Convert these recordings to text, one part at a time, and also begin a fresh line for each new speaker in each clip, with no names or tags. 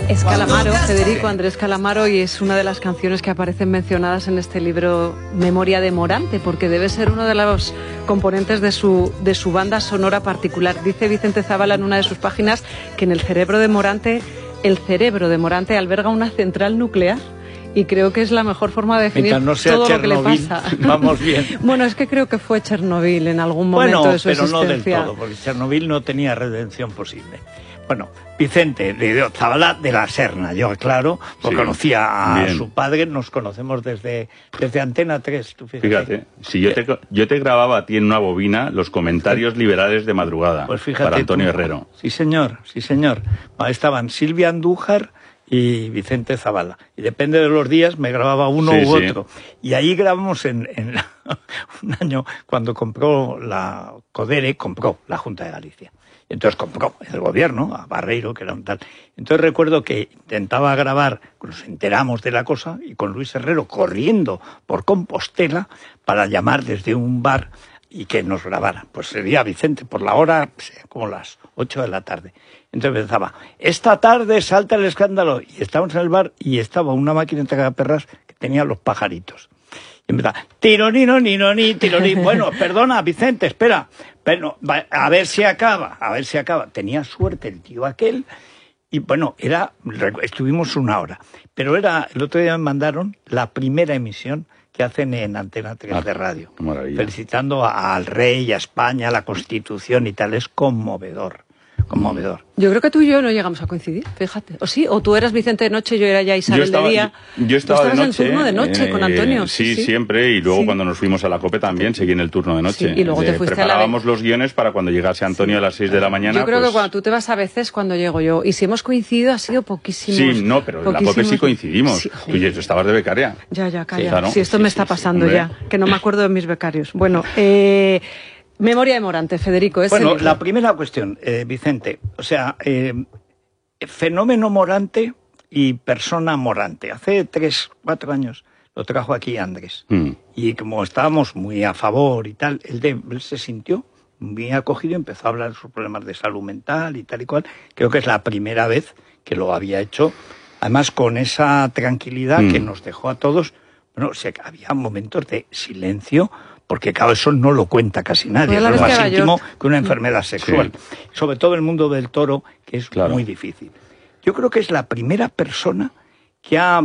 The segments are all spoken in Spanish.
Es Calamaro, Federico Andrés Calamaro, y es una de las canciones que aparecen mencionadas en este libro Memoria de Morante, porque debe ser uno de los componentes de su banda sonora particular. Dice Vicente Zavala en una de sus páginas que en el cerebro de Morante alberga una central nuclear. Y creo que es la mejor forma de definir todo lo que le pasa.
Vamos bien.
Bueno, es que creo que fue Chernobyl en algún momento de su existencia.
Pero no del todo, porque Chernobyl no tenía redención posible. Bueno, Vicente Zavala de la Serna, yo aclaro, porque conocía a su padre, nos conocemos desde Antena 3. Tú
fíjate, si yo te grababa a ti en una bobina los comentarios liberales de madrugada, pues fíjate, para Antonio Herrero.
Sí, señor. Estaban Silvia Andújar y Vicente Zavala. Y depende de los días me grababa uno u otro. Y ahí grabamos un año cuando compró la Junta de Galicia. Y entonces compró el gobierno a Barreiro, que era un tal. Entonces recuerdo que intentaba grabar, nos enteramos de la cosa, y con Luis Herrero corriendo por Compostela para llamar desde un bar y que nos grabara. Pues sería Vicente, por la hora, como las 8 de la tarde. Entonces empezaba, esta tarde salta el escándalo, y estábamos en el bar y estaba una máquina de tragaperras que tenía los pajaritos. Y empezaba, tironino, ninoni, tironí. Bueno, perdona, Vicente, espera. Pero, a ver si acaba. Tenía suerte el tío aquel. Y bueno, estuvimos una hora. Pero el otro día me mandaron la primera emisión que hacen en Antena 3 de radio. Felicitando al rey, a España, a la Constitución y tal. Es conmovedor.
Yo creo que tú y yo no llegamos a coincidir, fíjate. ¿O sí? ¿O tú eras Vicente de noche y yo era ya Isabel de día?
Yo estaba de noche.
En turno de noche con Antonio.
Sí, siempre. Y luego cuando nos fuimos a la COPE también seguí en el turno de noche.
Sí, y luego te fuiste
preparábamos los guiones para cuando llegase Antonio a las 6 de la mañana.
Yo creo que cuando tú te vas a veces, cuando llego yo. Y si hemos coincidido ha sido poquísimo.
Sí, no, pero en la COPE sí coincidimos. Sí, tú estabas de becaria.
Ya, calla. Sí, claro. Esto me está pasando ya. Que no me acuerdo de mis becarios. Bueno, Memoria de Morante, Federico.
La primera cuestión, Vicente, o sea, fenómeno Morante y persona Morante. Hace 3-4 años lo trajo aquí Andrés. Y como estábamos muy a favor y tal, él se sintió muy acogido y empezó a hablar de sus problemas de salud mental y tal y cual. Creo que es la primera vez que lo había hecho, además con esa tranquilidad que nos dejó a todos. Bueno, había momentos de silencio, porque claro, eso no lo cuenta casi nadie, es más íntimo que una enfermedad sexual. Sí. Sobre todo el mundo del toro, que es muy difícil. Yo creo que es la primera persona que ha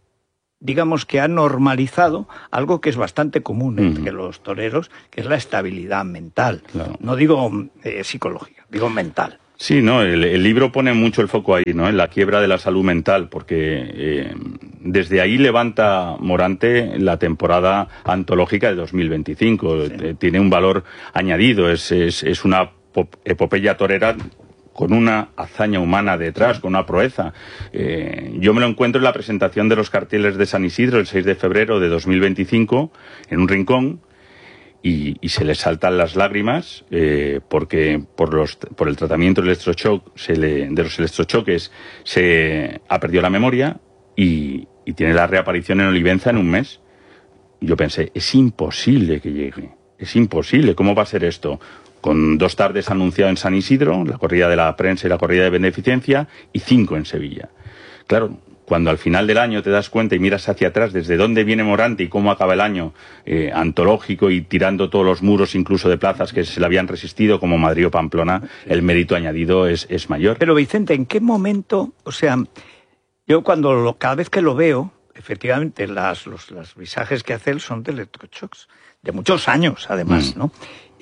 normalizado algo que es bastante común entre los toreros, que es la estabilidad mental. Claro. No digo psicológica, digo mental.
Sí, no, el libro pone mucho el foco ahí, ¿no? En la quiebra de la salud mental, porque desde ahí levanta Morante la temporada antológica de 2025. Sí. Tiene un valor añadido, es una epopeya torera con una hazaña humana detrás, con una proeza. Yo me lo encuentro en la presentación de los carteles de San Isidro el 6 de febrero de 2025, en un rincón, y se le saltan las lágrimas porque por el tratamiento del electroshock de los electrochoques se ha perdido la memoria y tiene la reaparición en Olivenza en un mes. Y yo pensé, es imposible que llegue, es imposible, ¿cómo va a ser esto? Con 2 tardes anunciado en San Isidro, la corrida de la prensa y la corrida de beneficencia, y 5 en Sevilla. Claro, cuando al final del año te das cuenta y miras hacia atrás desde dónde viene Morante y cómo acaba el año antológico y tirando todos los muros incluso de plazas que se le habían resistido como Madrid o Pamplona, el mérito añadido es mayor.
Pero Vicente, ¿en qué momento? O sea, yo cada vez que lo veo, efectivamente los visajes que hace él son de electroshocks, de muchos años además, ¿no?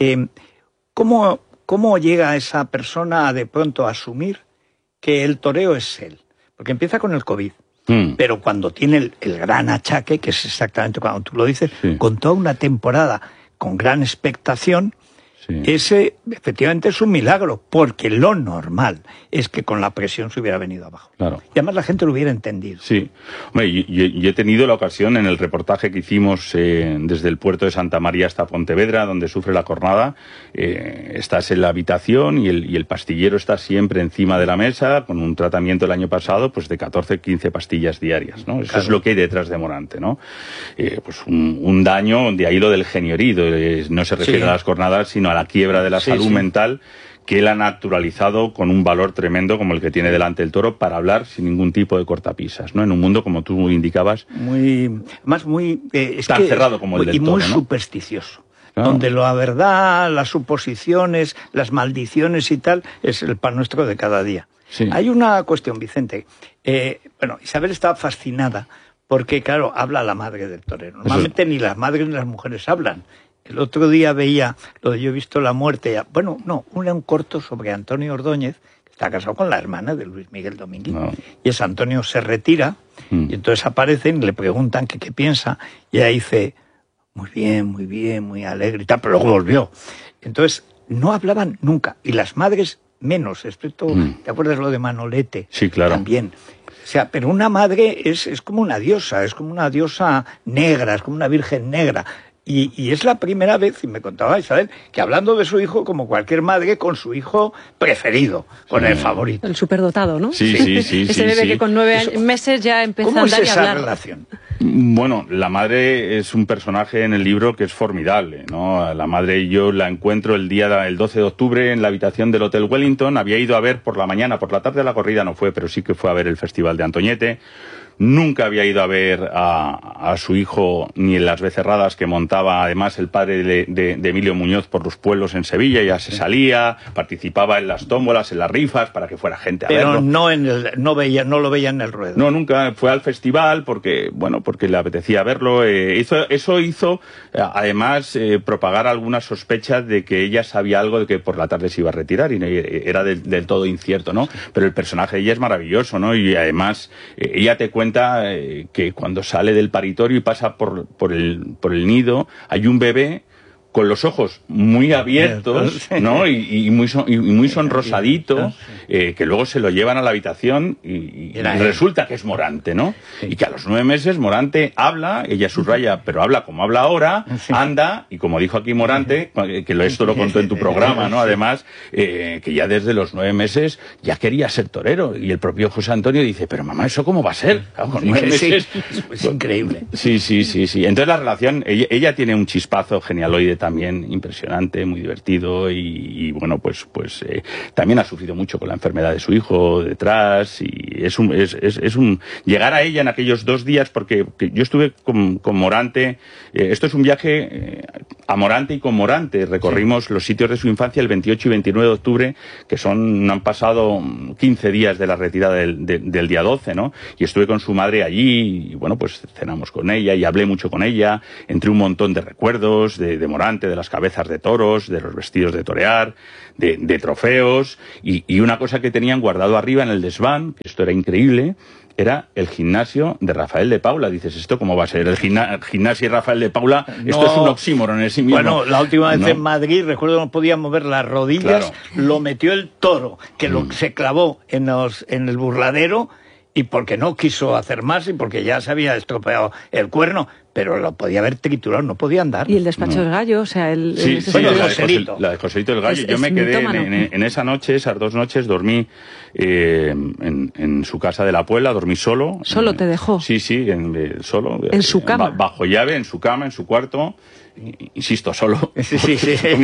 ¿Cómo llega esa persona a de pronto a asumir que el toreo es él? Porque empieza con el COVID, pero cuando tiene el gran achaque, que es exactamente cuando tú lo dices, con toda una temporada con gran expectación, ese efectivamente es un milagro, porque lo normal es que con la presión se hubiera venido abajo. Claro. Y además la gente lo hubiera entendido.
Sí. Hombre, yo he tenido la ocasión en el reportaje que hicimos desde el puerto de Santa María hasta Pontevedra, donde sufre la cornada, estás en la habitación y el pastillero está siempre encima de la mesa, con un tratamiento el año pasado pues de 14-15 pastillas diarias, ¿no? Eso es lo que hay detrás de Morante, ¿no? Pues un daño, de ahí lo del genio herido, no se refiere a las cornadas, sino a la quiebra de la salud mental, que él ha naturalizado con un valor tremendo como el que tiene delante el toro para hablar sin ningún tipo de cortapisas, ¿no? En un mundo, como tú indicabas,
tan
cerrado como el del toro,
y muy
¿no?
supersticioso.
Claro.
Donde la verdad, las suposiciones, las maldiciones y tal, es el pan nuestro de cada día.
Sí.
Hay una cuestión, Vicente. Isabel está fascinada porque, claro, habla la madre del torero. Normalmente ni las madres ni las mujeres hablan. El otro día veía lo de Yo he visto la muerte. Un corto sobre Antonio Ordóñez, que está casado con la hermana de Luis Miguel Domínguez. No. Y ese Antonio se retira y entonces aparecen y le preguntan que qué piensa. Y ella dice, muy bien, muy alegre y tal, pero luego volvió. Entonces, no hablaban nunca. Y las madres menos, excepto, ¿te acuerdas lo de Manolete?
Sí, claro.
También. O sea, pero una madre es como una diosa negra, es como una virgen negra. Y es la primera vez, y me contaba Isabel, que hablando de su hijo, como cualquier madre, con su hijo preferido, con el favorito.
El superdotado, ¿no?
Sí.
Ese bebé que con 9 meses ya empieza a andar y a hablar.
¿Cómo es esa relación?
Bueno, la madre es un personaje en el libro que es formidable, ¿no? La madre yo la encuentro el 12 de octubre en la habitación del Hotel Wellington. Había ido a ver por la mañana, por la tarde la corrida no fue, pero sí que fue a ver el Festival de Antoñete. Nunca había ido a ver a su hijo ni en las becerradas que montaba además el padre de Emilio Muñoz por los pueblos en Sevilla. Ya se salía, participaba en las tómbolas, en las rifas, para que fuera gente a verlo.
Pero no lo veía en el ruedo.
No, nunca fue al festival porque le apetecía verlo. Eso hizo, además, propagar algunas sospechas de que ella sabía algo de que por la tarde se iba a retirar y era del todo incierto, ¿no? Pero el personaje de ella es maravilloso, ¿no? Y además, ella te cuenta que cuando sale del paritorio y pasa por el nido, hay un bebé con los ojos muy abiertos, ¿no? y muy sonrosadito, que luego se lo llevan a la habitación y resulta que es Morante, ¿no? Sí. Y que a los 9 meses Morante habla, ella subraya, pero habla como habla ahora, anda, y como dijo aquí Morante, que esto lo contó en tu programa, ¿no? Además, que ya desde los 9 meses ya quería ser torero, y el propio José Antonio dice, pero mamá, ¿eso cómo va a ser? Claro, con 9 meses.
Es increíble.
Sí. Entonces la relación, ella tiene un chispazo genialoide también impresionante, muy divertido y bueno, pues también ha sufrido mucho con la enfermedad de su hijo detrás y es un llegar a ella en aquellos 2 días porque yo estuve con Morante, esto es un viaje a Morante y con Morante, recorrimos los sitios de su infancia el 28 y 29 de octubre, que han pasado 15 días de la retirada del día 12, ¿no? Y estuve con su madre allí y bueno, pues cenamos con ella y hablé mucho con ella, entre un montón de recuerdos de Morante, de las cabezas de toros, de los vestidos de torear, de trofeos, y una cosa que tenían guardado arriba en el desván, que esto era increíble, era el gimnasio de Rafael de Paula. Dices, ¿esto cómo va a ser? El gimnasio de Rafael de Paula, esto es un oxímoron en sí mismo.
Bueno, la última vez en Madrid, recuerdo que no podía mover las rodillas, lo metió el toro, que se clavó en el burladero, y porque no quiso hacer más y porque ya se había estropeado el cuerno, pero lo podía haber triturado, no podía andar.
Y el despacho del gallo, o sea,
la de Joselito del Gallo. Yo me quedé en esa noche, esas 2 noches, dormí en su casa de la Puebla, dormí solo.
¿Solo te dejó?
Sí, solo.
¿En su cama?
Bajo llave, en su cama, en su cuarto. Insisto, solo.
Sí.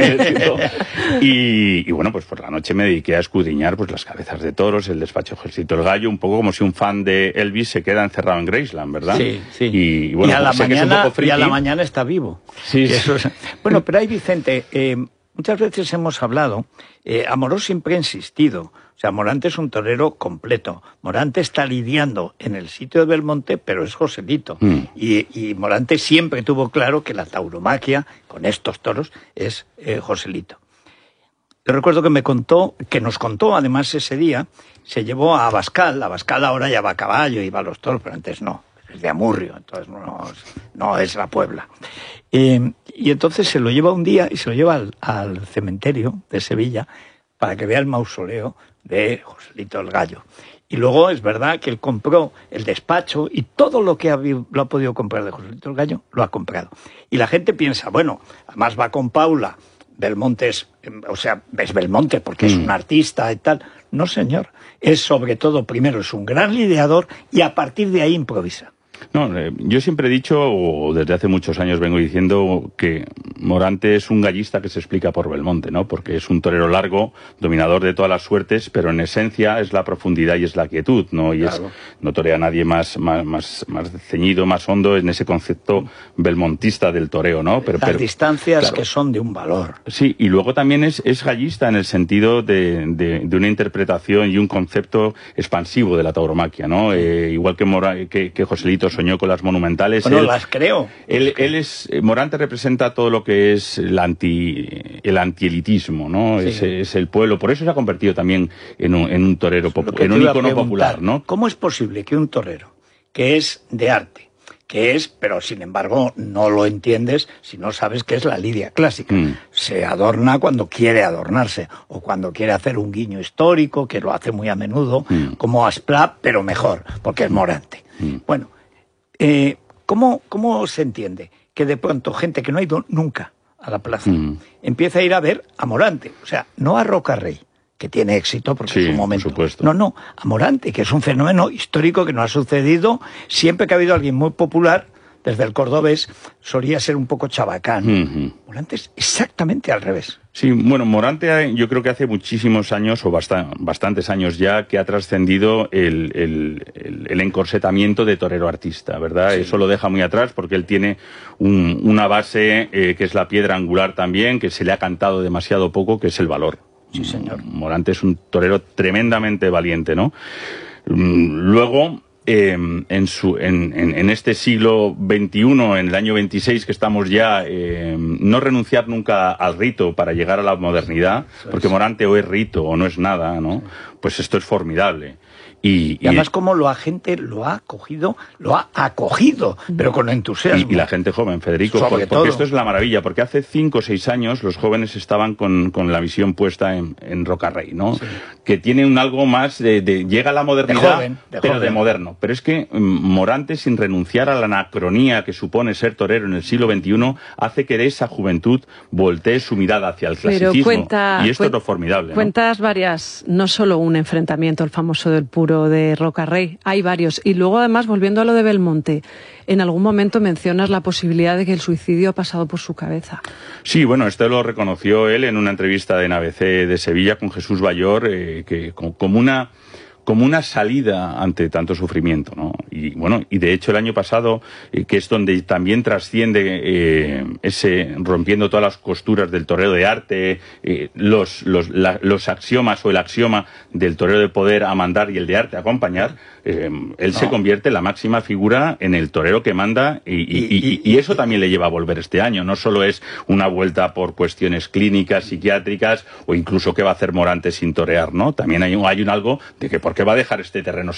Y bueno, pues por la noche me dediqué a escudriñar pues las cabezas de toros, el despacho de Joselito del Gallo, un poco como si un fan de Elvis se queda encerrado en Graceland, ¿verdad?
Sí.
Y bueno,
y a la mañana está vivo.
Sí.
Bueno, pero ahí, Vicente, muchas veces hemos hablado, Amorós siempre ha insistido, o sea, Morante es un torero completo. Morante está lidiando en el sitio de Belmonte, pero es Joselito. Y Morante siempre tuvo claro que la tauromaquia con estos toros es Joselito. Yo recuerdo que nos contó, además ese día, se llevó a Abascal. Abascal ahora ya va a caballo y va a los toros, pero antes no. Es de Amurrio, entonces no es la Puebla. Y entonces se lo lleva un día y se lo lleva al cementerio de Sevilla para que vea el mausoleo de Joselito el Gallo. Y luego es verdad que él compró el despacho y todo lo que lo ha podido comprar de Joselito el Gallo, lo ha comprado. Y la gente piensa, bueno, además va con Paula, Belmonte es Belmonte porque es un artista y tal. No, señor. Es sobre todo, primero, es un gran lidiador y a partir de ahí improvisa.
No, yo siempre he dicho, o desde hace muchos años vengo diciendo, que Morante es un gallista que se explica por Belmonte, ¿no? Porque es un torero largo, dominador de todas las suertes, pero en esencia es la profundidad y es la quietud, ¿no? Y claro, no torea a nadie más ceñido, más hondo en ese concepto belmontista del toreo, ¿no?
Pero distancias, claro, que son de un valor.
Sí, y luego también es gallista en el sentido de una interpretación y un concepto expansivo de la tauromaquia, ¿no? Igual que Joselito soñó con las monumentales.
Bueno, las creo.
Morante representa todo lo que es el antielitismo, ¿no? Sí. Es el pueblo. Por eso se ha convertido también en un torero, en un ícono popular, ¿no?
¿Cómo es posible que un torero, que es de arte, pero sin embargo no lo entiendes si no sabes qué es la lidia clásica? Se adorna cuando quiere adornarse, o cuando quiere hacer un guiño histórico, que lo hace muy a menudo, como Asplá, pero mejor, porque es Morante. Bueno, ¿cómo se entiende que de pronto gente que no ha ido nunca a la plaza empieza a ir a ver a Morante? O sea, no a Rocarrey, que tiene éxito porque es un momento.
Por supuesto.
No, a Morante, que es un fenómeno histórico que no ha sucedido siempre que ha habido alguien muy popular. Desde el cordobés solía ser un poco chabacán. Morante es exactamente al revés.
Sí, bueno, Morante yo creo que hace muchísimos años, o bastantes años ya, que ha trascendido el encorsetamiento de torero artista, ¿verdad? Sí. Eso lo deja muy atrás porque él tiene una base que es la piedra angular también, que se le ha cantado demasiado poco, que es el valor.
Sí, señor.
Morante es un torero tremendamente valiente, ¿no? Luego, en este siglo XXI, en el año 26 que estamos ya, no renunciar nunca al rito para llegar a la modernidad, porque Morante o es rito o no es nada, ¿no? Pues esto es formidable.
Y además como la gente lo ha acogido, pero con entusiasmo.
Y la gente joven, Federico, porque esto es la maravilla, porque hace 5 o 6 años los jóvenes estaban con la visión puesta en Rocarrey, ¿no? Sí. Que tiene un algo más llega a la modernidad, pero de moderno. Pero es que Morante, sin renunciar a la anacronía que supone ser torero en el siglo XXI, hace que de esa juventud voltee su mirada hacia el clasicismo. Y esto es lo formidable, ¿no?
Cuentas varias, no solo un enfrentamiento, el famoso del Puro de Rocarrey, hay varios. Y luego, además, volviendo a lo de Belmonte, en algún momento mencionas la posibilidad de que el suicidio ha pasado por su cabeza.
Sí, bueno, esto lo reconoció él en una entrevista en ABC de Sevilla con Jesús Bayor, que como una salida ante tanto sufrimiento, ¿no? Y bueno, y de hecho el año pasado, que es donde también trasciende rompiendo todas las costuras del toreo de arte, los axiomas o el axioma del toreo de poder a mandar y el de arte a acompañar, él se convierte en la máxima figura en el torero que manda y eso también le lleva a volver este año. No solo es una vuelta por cuestiones clínicas, psiquiátricas o incluso qué va a hacer Morante sin torear, ¿no? También hay un algo de que por qué va a dejar este terreno